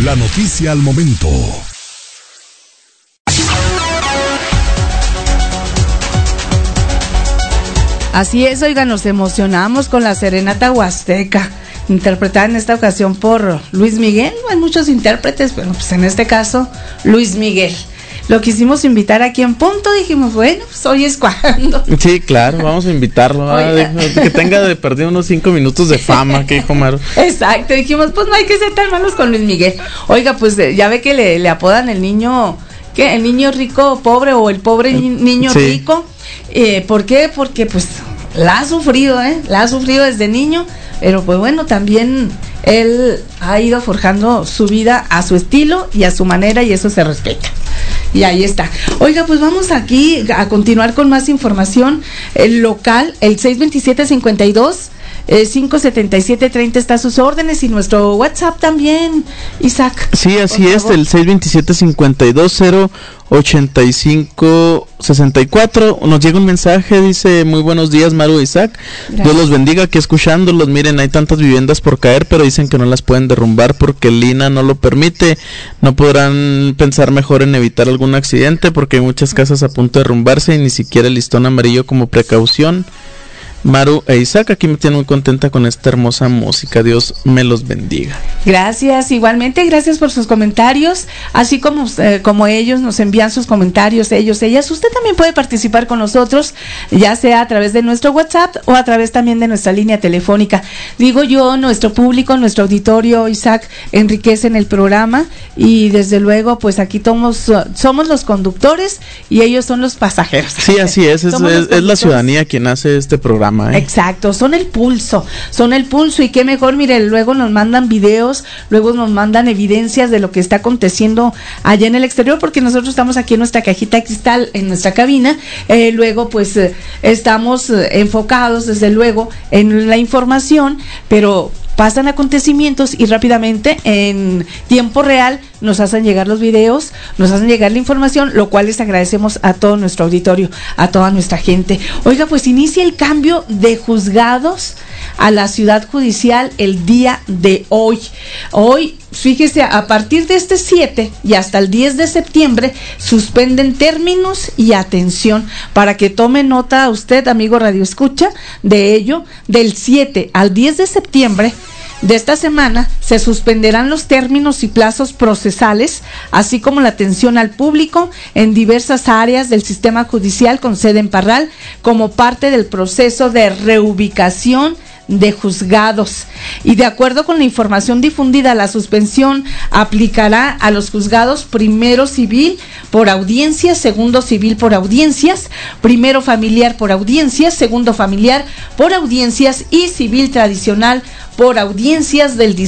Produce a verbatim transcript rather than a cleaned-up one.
La noticia al momento. Así es, oigan, nos emocionamos con la Serenata Huasteca, interpretada en esta ocasión por Luis Miguel. Hay muchos intérpretes, pero pues en este caso, Luis Miguel. Lo quisimos invitar aquí en Punto, dijimos, bueno, pues hoy es cuando. Sí, claro, vamos a invitarlo, ¿eh? Que tenga de perdido unos cinco minutos de fama, que dijo Maru. Exacto, dijimos, pues no hay que ser tan malos con Luis Miguel. Oiga, pues ya ve que le, le apodan el niño, ¿qué? El niño rico pobre o el pobre ni- niño sí. rico. Eh, ¿Por qué? Porque pues la ha sufrido, ¿eh? La ha sufrido desde niño, pero pues bueno, también él ha ido forjando su vida a su estilo y a su manera, y eso se respeta. Y ahí está. Oiga, pues vamos aquí a continuar con más información. El local, el seis veintisiete cincuenta y dos Eh, cinco setenta y siete treinta está a sus órdenes, y nuestro WhatsApp también, Isaac. Sí, así es, el seis veintisiete cincuenta y dos cero ochenta y cinco sesenta y cuatro. Nos llega un mensaje, dice: muy buenos días, Maru e Isaac. Gracias. Dios los bendiga, aquí escuchándolos. Miren, hay tantas viviendas por caer, pero dicen que no las pueden derrumbar porque el I N A no lo permite. No podrán pensar mejor en evitar algún accidente, porque hay muchas casas a punto de derrumbarse y ni siquiera el listón amarillo como precaución. Maru e Isaac, aquí me tiene muy contenta con esta hermosa música. Dios me los bendiga. Gracias, igualmente, gracias por sus comentarios, así como, eh, como ellos nos envían sus comentarios, ellos, ellas. Usted también puede participar con nosotros, ya sea a través de nuestro WhatsApp o a través también de nuestra línea telefónica. Digo yo, nuestro público, nuestro auditorio, Isaac, enriquecen el programa, y desde luego, pues aquí somos, somos los conductores y ellos son los pasajeros. Sí, así es, es, es, es la ciudadanía quien hace este programa. ¿Eh? Exacto, son el pulso, son el pulso, y qué mejor, mire, luego nos mandan videos, luego nos mandan evidencias de lo que está aconteciendo allá en el exterior, porque nosotros estamos aquí en nuestra cajita de cristal, en nuestra cabina, eh, luego pues eh, estamos eh, enfocados desde luego en la información, pero pasan acontecimientos y rápidamente, en tiempo real, nos hacen llegar los videos, nos hacen llegar la información, lo cual les agradecemos a todo nuestro auditorio, a toda nuestra gente. Oiga, pues inicia el cambio de juzgados a la ciudad judicial el día de hoy. Hoy, fíjese, a partir de este siete y hasta el diez de septiembre, suspenden términos y atención, para que tome nota usted, amigo Radio Escucha, de ello. Del siete al diez de septiembre de esta semana se suspenderán los términos y plazos procesales, así como la atención al público en diversas áreas del sistema judicial con sede en Parral, como parte del proceso de reubicación de juzgados. Y de acuerdo con la información difundida, la suspensión aplicará a los juzgados primero civil por audiencias, segundo civil por audiencias, primero familiar por audiencias, segundo familiar por audiencias y civil tradicional por audiencias del distrito